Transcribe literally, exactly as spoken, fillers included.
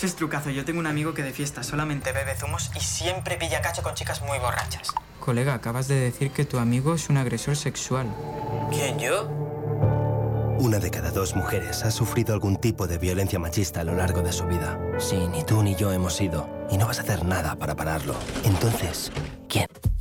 Eso es trucazo. Yo tengo un amigo que de fiesta solamente bebe zumos y siempre pilla cacho con chicas muy borrachas. Colega, acabas de decir que tu amigo es un agresor sexual. ¿Quién, yo? Una de cada dos mujeres ha sufrido algún tipo de violencia machista a lo largo de su vida. Sí, ni tú ni yo hemos ido. Y no vas a hacer nada para pararlo. Entonces, ¿quién?